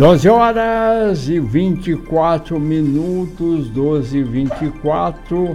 12 horas e 24 minutos, 12 e 24.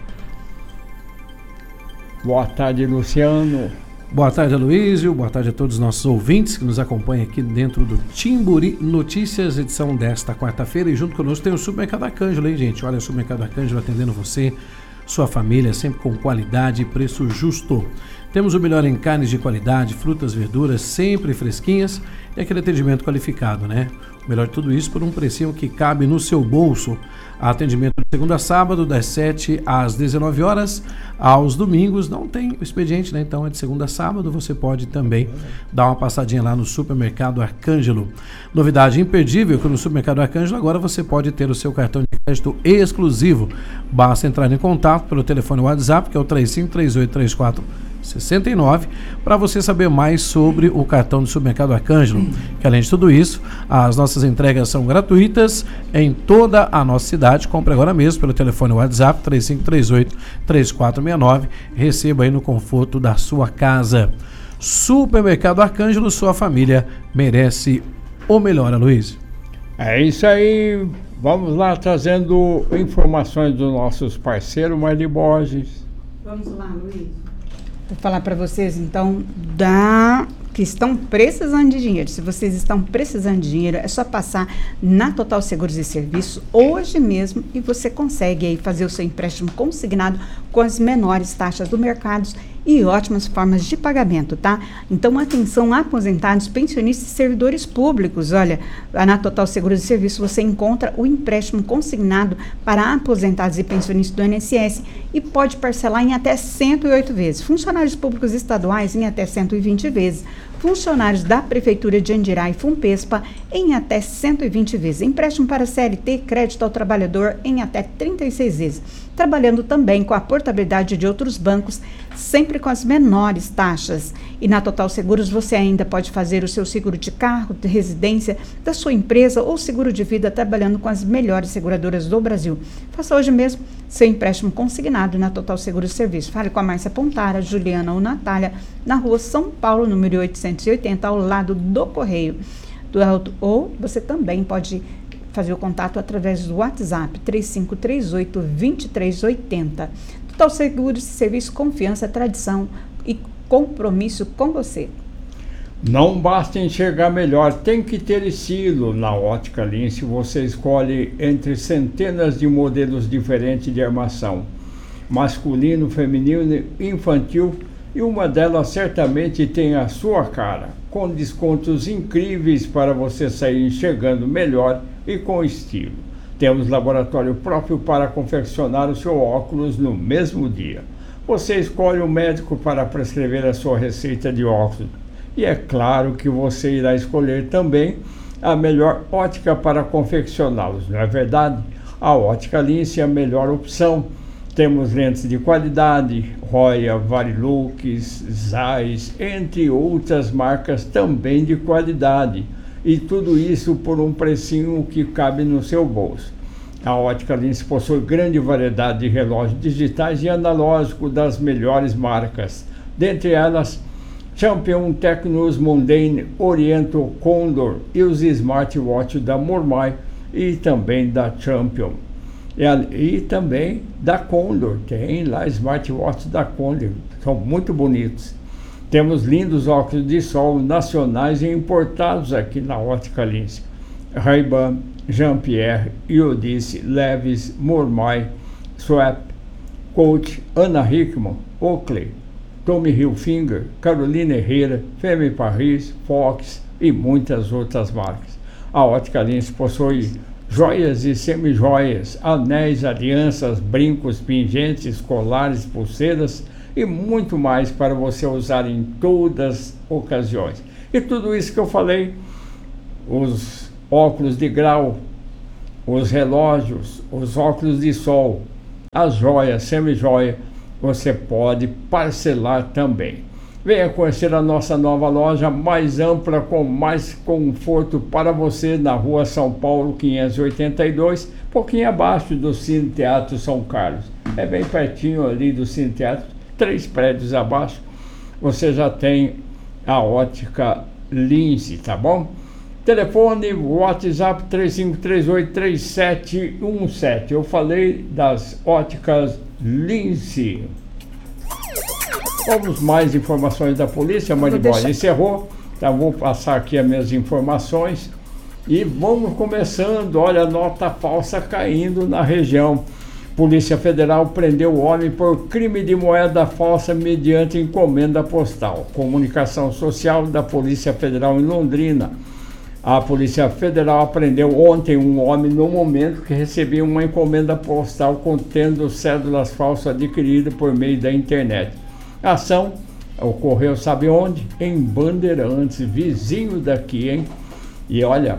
Boa tarde, Luciano. Boa tarde, Aloysio. Boa tarde a todos os nossos ouvintes que nos acompanham aqui dentro do Timburi Notícias, edição desta quarta-feira. E junto conosco tem o Supermercado Arcângelo, hein, gente? Olha, o Supermercado Arcângelo atendendo você, sua família, sempre com qualidade e preço justo. Temos o melhor em carnes de qualidade, frutas, verduras, sempre fresquinhas e aquele atendimento qualificado, né? O melhor de tudo isso por um precinho que cabe no seu bolso. Atendimento de segunda a sábado, das 7 às 19 horas. Aos domingos não tem o expediente, né? Então é de segunda a sábado. Você pode também dar uma passadinha lá no Supermercado Arcângelo. Novidade imperdível que no Supermercado Arcângelo agora você pode ter o seu cartão de crédito exclusivo. Basta entrar em contato pelo telefone WhatsApp, que é o 35383469, para você saber mais sobre o cartão do Supermercado Arcângelo. Que além de tudo isso, as nossas entregas são gratuitas em toda a nossa cidade. Compre agora mesmo pelo telefone WhatsApp 35383469. Receba aí no conforto da sua casa. Supermercado Arcângelo, sua família merece o melhor, Aloysio. É isso aí. Vamos lá trazendo informações dos nossos parceiros, Marli Borges. Vamos lá, Luiz. Vou falar para vocês, então, que estão precisando de dinheiro. Se vocês estão precisando de dinheiro, é só passar na Total Seguros e Serviços hoje mesmo e você consegue aí fazer o seu empréstimo consignado com as menores taxas do mercado e ótimas formas de pagamento, tá? Então, atenção, aposentados, pensionistas e servidores públicos. Olha, na Total Seguros e Serviços você encontra o empréstimo consignado para aposentados e pensionistas do INSS e pode parcelar em até 108 vezes. Funcionários públicos estaduais em até 120 vezes. Funcionários da Prefeitura de Andirá e Funpespa em até 120 vezes. Empréstimo para CLT, crédito ao trabalhador em até 36 vezes. Trabalhando também com a portabilidade de outros bancos, sempre com as menores taxas. E na Total Seguros você ainda pode fazer o seu seguro de carro, de residência, da sua empresa ou seguro de vida trabalhando com as melhores seguradoras do Brasil. Faça hoje mesmo seu empréstimo consignado na Total Seguros e Serviços. Fale com a Márcia Pontara, Juliana ou Natália, na rua São Paulo, número 880, ao lado do Correio. Ou você também pode fazer o contato através do WhatsApp 3538-2380. Total Seguros e Serviços, confiança, tradição e compromisso com você. Não basta enxergar melhor, tem que ter estilo. Na Ótica Lince você escolhe entre centenas de modelos diferentes de armação, masculino, feminino, infantil, e uma delas certamente tem a sua cara, com descontos incríveis para você sair enxergando melhor e com estilo. Temos laboratório próprio para confeccionar o seu óculos no mesmo dia. Você escolhe um médico para prescrever a sua receita de óculos. E é claro que você irá escolher também a melhor ótica para confeccioná-los, não é verdade? A Ótica Lince é a melhor opção. Temos lentes de qualidade, Roya, Varilux, Zeiss, entre outras marcas também de qualidade. E tudo isso por um precinho que cabe no seu bolso. A Ótica Lince possui grande variedade de relógios digitais e analógicos das melhores marcas. Dentre elas, Champion, Tecnos, Mondane, Oriental, Condor e os smartwatches da Mormai e também da Champion. E também da Condor, tem lá smartwatches da Condor, são muito bonitos. Temos lindos óculos de sol nacionais e importados aqui na Ótica Lince. Ray-Ban, Jean-Pierre, Iodice, Levi's, Mormai, Swap, Coach, Ana Hickman, Oakley, Tommy Hilfiger, Carolina Herrera, Femme Paris, Fox e muitas outras marcas. A Ótica Lince possui joias e semijoias, anéis, alianças, brincos, pingentes, colares, pulseiras e muito mais para você usar em todas as ocasiões. E tudo isso que eu falei, os óculos de grau, os relógios, os óculos de sol, as joias, semijoia, você pode parcelar também. Venha conhecer a nossa nova loja mais ampla, com mais conforto para você, na rua São Paulo 582, pouquinho abaixo do Cine Teatro São Carlos. É bem pertinho ali do Cine Teatro, 3 prédios abaixo, você já tem a Ótica Lince, tá bom? Telefone, WhatsApp 35383717. Eu falei das óticas Lince. Vamos mais informações da polícia, Maribóia. Encerrou, então vou passar aqui as minhas informações. E vamos começando, olha, nota falsa caindo na região. Polícia Federal prendeu o homem por crime de moeda falsa mediante encomenda postal. Comunicação social da Polícia Federal em Londrina. A Polícia Federal apreendeu ontem um homem no momento que recebia uma encomenda postal contendo cédulas falsas adquiridas por meio da internet. A ação ocorreu, sabe onde? Em Bandeirantes, vizinho daqui, hein? E olha,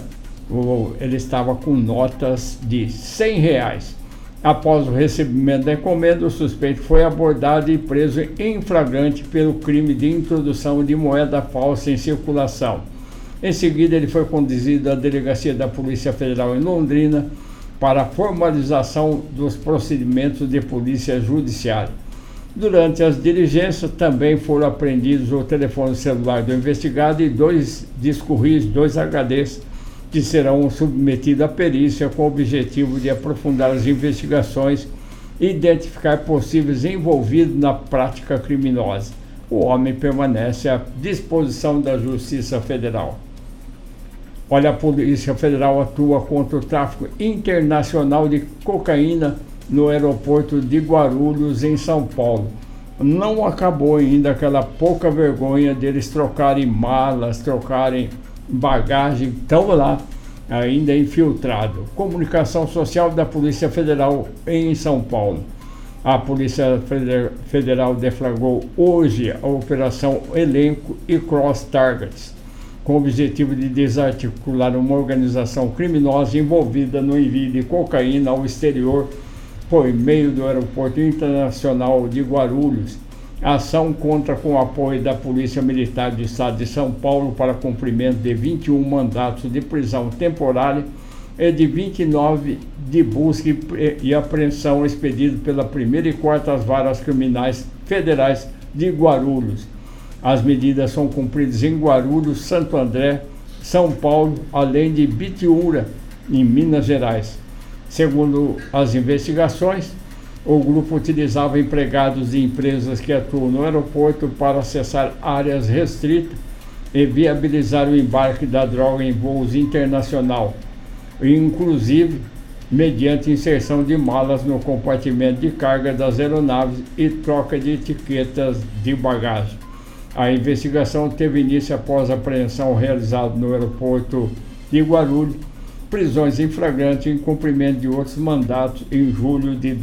ele estava com notas de R$100. Após o recebimento da encomenda, o suspeito foi abordado e preso em flagrante pelo crime de introdução de moeda falsa em circulação. Em seguida, ele foi conduzido à delegacia da Polícia Federal em Londrina para a formalização dos procedimentos de polícia judiciária. Durante as diligências, também foram apreendidos o telefone celular do investigado e 2 discos RIS, 2 HDs, que serão submetidos à perícia com o objetivo de aprofundar as investigações e identificar possíveis envolvidos na prática criminosa. O homem permanece à disposição da Justiça Federal. Olha, a Polícia Federal atua contra o tráfico internacional de cocaína no aeroporto de Guarulhos, em São Paulo. Não acabou ainda aquela pouca vergonha deles trocarem malas, trocarem bagagem, estão lá ainda infiltrado. Comunicação social da Polícia Federal em São Paulo. A Polícia Federal deflagrou hoje a Operação Elenco e Cross Targets, com o objetivo de desarticular uma organização criminosa envolvida no envio de cocaína ao exterior por meio do Aeroporto Internacional de Guarulhos. A ação conta com o apoio da Polícia Militar do Estado de São Paulo para cumprimento de 21 mandatos de prisão temporária e de 29 de busca e apreensão expedidos pela 1ª e 4ª Varas Criminais Federais de Guarulhos. As medidas são cumpridas em Guarulhos, Santo André, São Paulo, além de Bitiúra, em Minas Gerais. Segundo as investigações, o grupo utilizava empregados de empresas que atuam no aeroporto para acessar áreas restritas e viabilizar o embarque da droga em voos internacionais, inclusive mediante inserção de malas no compartimento de carga das aeronaves e troca de etiquetas de bagagem. A investigação teve início após a apreensão realizada no aeroporto de Guarulhos, prisões em flagrante e cumprimento de outros mandatos em julho de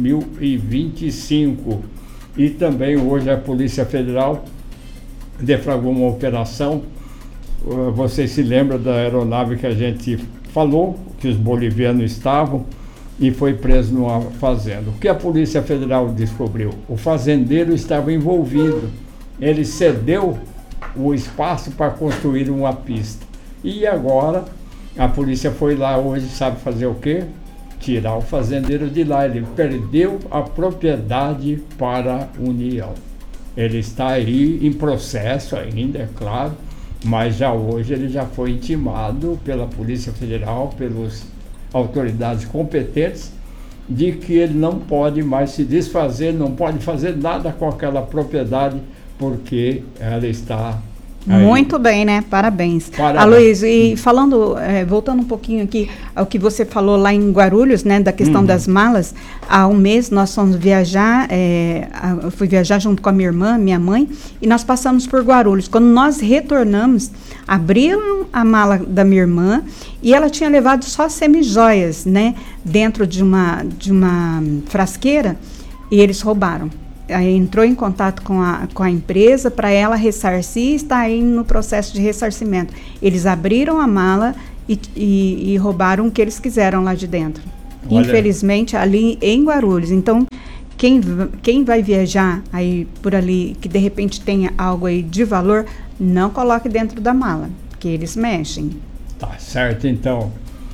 2025. E também hoje a Polícia Federal deflagrou uma operação. Vocês se lembram da aeronave que a gente falou, que os bolivianos estavam, e foi preso numa fazenda. O que a Polícia Federal descobriu? O fazendeiro estava envolvido. Ele cedeu o espaço para construir uma pista. E agora a polícia foi lá hoje, sabe fazer o quê? Tirar o fazendeiro de lá. Ele perdeu a propriedade para a União. Ele está aí em processo ainda, é claro, mas já hoje ele já foi intimado pela Polícia Federal, pelas autoridades competentes, de que ele não pode mais se desfazer, não pode fazer nada com aquela propriedade, porque ela está aí. Muito bem, né? Parabéns. Aloysio, e falando, voltando um pouquinho aqui ao que você falou lá em Guarulhos, né, da questão das malas, há um mês nós fomos viajar, eu fui viajar junto com a minha irmã, minha mãe, e nós passamos por Guarulhos. Quando nós retornamos, abriram a mala da minha irmã e ela tinha levado só semijoias, né, dentro de uma frasqueira, e eles roubaram. Aí entrou em contato com a empresa para ela ressarcir e está aí no processo de ressarcimento. Eles abriram a mala e roubaram o que eles quiseram lá de dentro. Olha. Infelizmente, ali em Guarulhos. Então, quem vai viajar aí por ali, que de repente tenha algo aí de valor, não coloque dentro da mala, que eles mexem. Tá certo, então.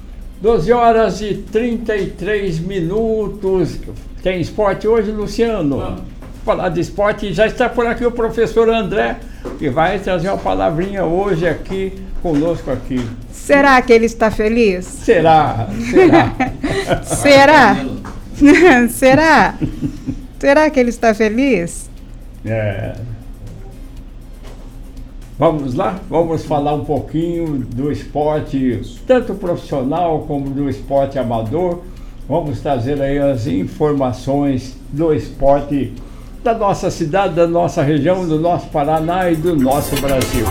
12h33. Tem esporte hoje, Luciano? Vamos falar de esporte. Já está por aqui o professor André, que vai trazer uma palavrinha hoje aqui conosco aqui. Será que ele está feliz? Será? Será? Será? Será que ele está feliz? Vamos lá? Vamos falar um pouquinho do esporte, tanto profissional como do esporte amador. Vamos trazer aí as informações do esporte da nossa cidade, da nossa região, do nosso Paraná e do nosso Brasil.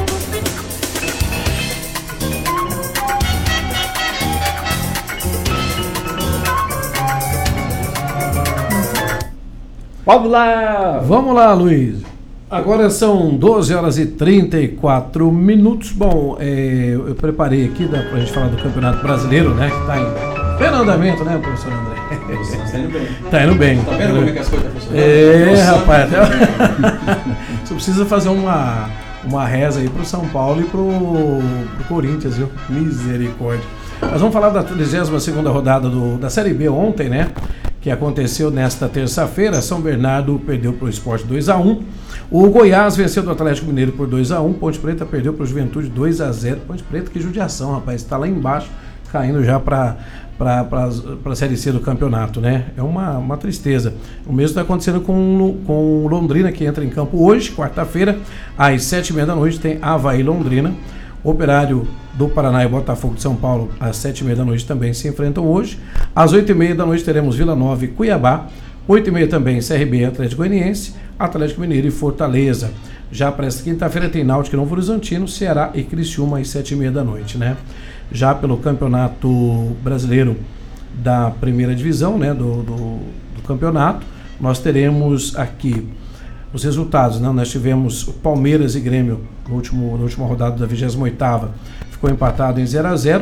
Vamos lá! Vamos lá, Luiz. Agora são 12 horas e 34 minutos. Bom, eu preparei aqui para a gente falar do Campeonato Brasileiro, né? Que está em pleno andamento, né, professor André? Está indo bem. Tá indo bem. Tá vendo como é que as coisas estão funcionando? Rapaz. Você precisa fazer uma reza aí pro São Paulo e pro Corinthians, viu? Misericórdia. Nós vamos falar da 32ª rodada da Série B ontem, né? Que aconteceu nesta terça-feira. São Bernardo perdeu para o Sport 2-1. O Goiás venceu do Atlético Mineiro por 2-1. Ponte Preta perdeu para o Juventude 2-0. Ponte Preta, que judiação, rapaz. Está lá embaixo, caindo já para a Série C do campeonato, né? É uma tristeza. O mesmo está acontecendo com Londrina, que entra em campo hoje, quarta-feira, às 7h30 da noite, tem Avaí Londrina. Operário do Paraná e Botafogo de São Paulo, às 7h30 da noite, também se enfrentam hoje. Às 8h30 da noite teremos Vila Nova e Cuiabá. 8h30 também CRB e Atlético Goianiense, Atlético Mineiro e Fortaleza. Já para esta quinta-feira tem Náutico e Novo Horizontino, Ceará e Criciúma às 7h30 da noite, né? Já pelo Campeonato Brasileiro da Primeira Divisão, né, do campeonato, nós teremos aqui os resultados, né? Nós tivemos Palmeiras e Grêmio na última rodada da 28ª, ficou empatado em 0-0.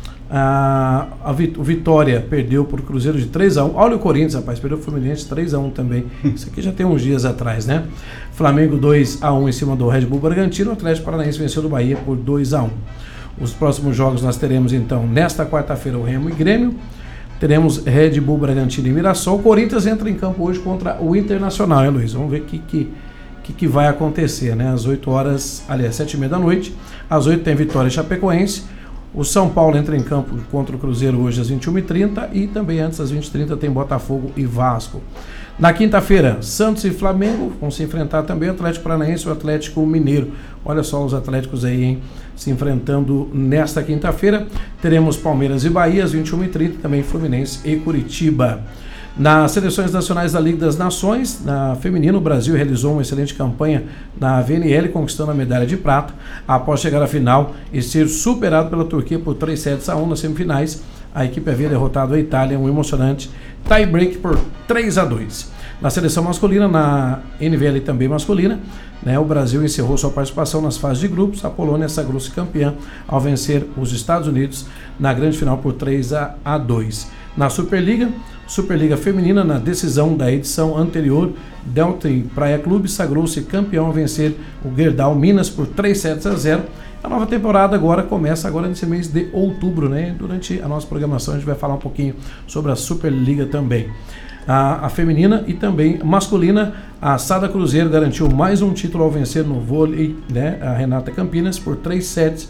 O Vitória perdeu para o Cruzeiro de 3-1. Olha o Corinthians, rapaz, perdeu o Fluminense 3-1 também. Isso aqui já tem uns dias atrás, né? Flamengo 2-1 em cima do Red Bull Bragantino. O Atlético Paranaense venceu do Bahia por 2-1. Os próximos jogos nós teremos então nesta quarta-feira o Remo e Grêmio. Teremos Red Bull Bragantino e Mirassol. O Corinthians entra em campo hoje contra o Internacional, né, Luiz? Vamos ver o que vai acontecer, né? Às 8 horas, aliás, 7h30 da noite. Às 8 tem Vitória e Chapecoense. O São Paulo entra em campo contra o Cruzeiro hoje às 21h30 e também antes às 20h30 tem Botafogo e Vasco. Na quinta-feira, Santos e Flamengo vão se enfrentar também, o Atlético Paranaense e o Atlético Mineiro. Olha só os Atléticos aí, hein? Se enfrentando nesta quinta-feira. Teremos Palmeiras e Bahia às 21h30, também Fluminense e Curitiba. Nas seleções nacionais da Liga das Nações, na feminina, o Brasil realizou uma excelente campanha na VNL, conquistando a medalha de prata, após chegar à final e ser superado pela Turquia por 3-1 nas semifinais. A equipe havia derrotado a Itália em um emocionante tie-break por 3-2. Na seleção masculina, na NVL também masculina, né, o Brasil encerrou sua participação nas fases de grupos. A Polônia sagrou-se campeã ao vencer os Estados Unidos na grande final por 3-2. Na Superliga Feminina, na decisão da edição anterior, Delta Praia Clube sagrou-se campeão ao vencer o Gerdau Minas por 3-0. A nova temporada agora começa nesse mês de outubro, né? Durante a nossa programação a gente vai falar um pouquinho sobre a Superliga também. A feminina e também masculina, a Sada Cruzeiro garantiu mais um título ao vencer no vôlei, né, a Renata Campinas por 3-0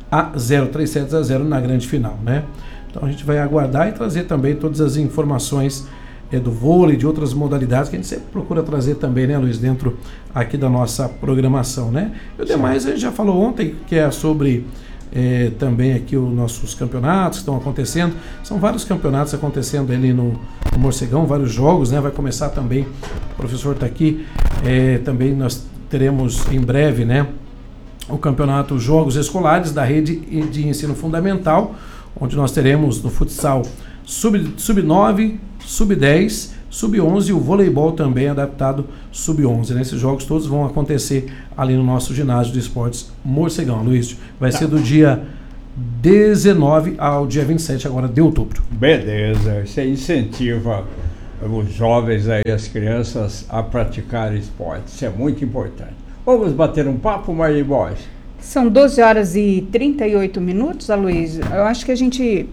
na grande final, né? Então a gente vai aguardar e trazer também todas as informações do vôlei, de outras modalidades que a gente sempre procura trazer também, né, Luiz, dentro aqui da nossa programação, né? E o demais a gente já falou ontem, que é sobre também aqui os nossos campeonatos que estão acontecendo. São vários campeonatos acontecendo ali no Morcegão, vários jogos, né? Vai começar também, o professor está aqui, também nós teremos em breve, né, o campeonato Jogos Escolares da Rede de Ensino Fundamental, onde nós teremos no futsal sub-9, sub-10, sub-11 e o voleibol também adaptado sub-11. Né? Esses jogos todos vão acontecer ali no nosso ginásio de esportes Morcegão, Luiz. Vai ser do dia 19 ao dia 27 agora de outubro. Beleza, isso incentiva os jovens aí, as crianças a praticar esporte. Isso é muito importante. Vamos bater um papo, Marli Borges? São 12 horas e 38 minutos, Aloysio. Eu acho que a gente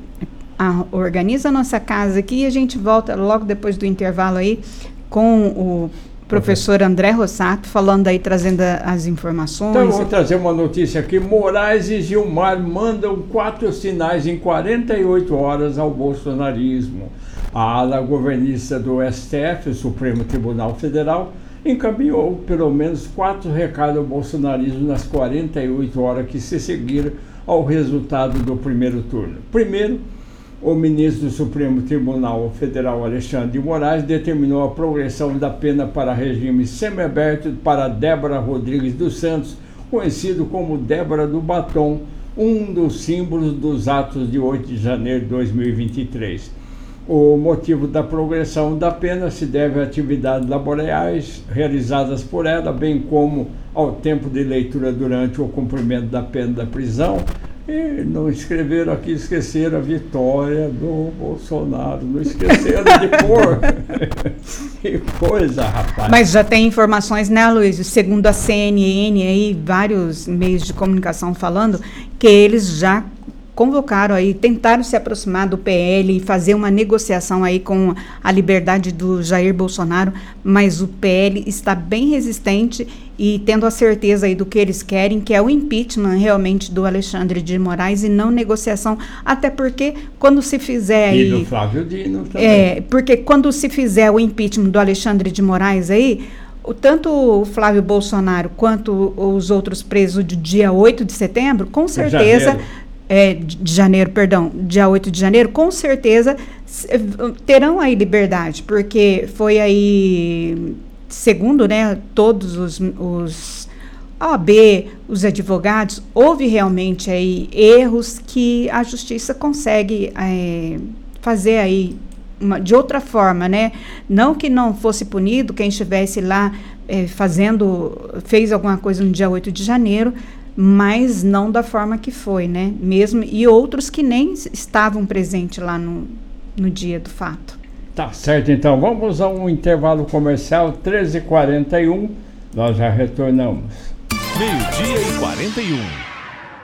organiza a nossa casa aqui e a gente volta logo depois do intervalo aí com o professor André Rossato, falando aí, trazendo as informações. Então, eu vou trazer uma notícia aqui. Moraes e Gilmar mandam 4 sinais em 48 horas ao bolsonarismo. A ala governista do STF, o Supremo Tribunal Federal, encaminhou pelo menos 4 recados ao bolsonarismo nas 48 horas que se seguiram ao resultado do primeiro turno. Primeiro, o ministro do Supremo Tribunal Federal, Alexandre de Moraes, determinou a progressão da pena para regime semiaberto para Débora Rodrigues dos Santos, conhecido como Débora do Batom, um dos símbolos dos atos de 8 de janeiro de 2023. O motivo da progressão da pena se deve a atividades laborais realizadas por ela, bem como ao tempo de leitura durante o cumprimento da pena da prisão. E não escreveram aqui, esqueceram a vitória do Bolsonaro, não esqueceram de pôr. Que coisa, rapaz. Mas já tem informações, né, Luiz? Segundo a CNN, aí, vários meios de comunicação falando que eles já convocaram aí, tentaram se aproximar do PL e fazer uma negociação aí com a liberdade do Jair Bolsonaro, mas o PL está bem resistente e tendo a certeza aí do que eles querem, que é o impeachment realmente do Alexandre de Moraes e não negociação, até porque quando se fizer aí... E do Flávio Dino também. Porque quando se fizer o impeachment do Alexandre de Moraes aí, tanto o Flávio Bolsonaro quanto os outros presos do dia 8 de setembro, com certeza... dia 8 de janeiro, com certeza terão aí liberdade, porque foi aí, segundo, né, todos os OAB, os advogados, houve realmente aí erros que a justiça consegue fazer aí de outra forma, né? Não que não fosse punido quem estivesse lá fez alguma coisa no dia 8 de janeiro, mas não da forma que foi, né? Mesmo, e outros que nem estavam presentes lá no dia do fato. Tá certo, então. Vamos a um intervalo comercial, 13h41. Nós já retornamos. 12:41.